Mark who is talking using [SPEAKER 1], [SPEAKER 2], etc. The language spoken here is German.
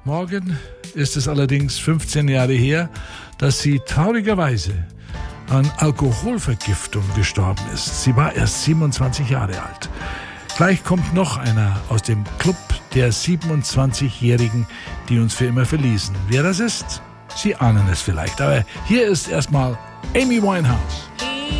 [SPEAKER 1] Morgen ist es allerdings 15 Jahre her, dass sie traurigerweise an Alkoholvergiftung gestorben ist. Sie war erst 27 Jahre alt. Gleich kommt noch einer aus dem Club der 27-Jährigen, die uns für immer verließen. Wer das ist? Sie ahnen es vielleicht. Aber hier ist erstmal Amy Winehouse.